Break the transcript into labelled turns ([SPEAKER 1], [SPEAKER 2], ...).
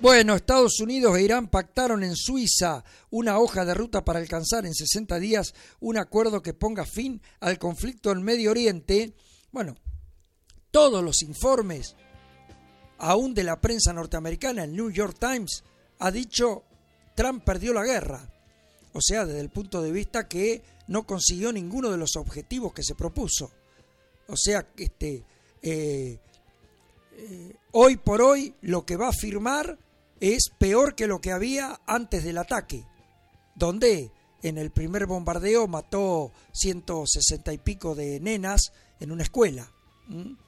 [SPEAKER 1] Bueno, Estados Unidos e Irán pactaron en Suiza una hoja de ruta para alcanzar en 60 días un acuerdo que ponga fin al conflicto en Medio Oriente. Bueno, todos los informes, aún de la prensa norteamericana, el New York Times, ha dicho Trump perdió la guerra. O sea, desde el punto de vista que no consiguió ninguno de los objetivos que se propuso. O sea, hoy por hoy lo que va a firmar es peor que lo que había antes del ataque, donde en el primer bombardeo mató 160 y pico de nenas en una escuela.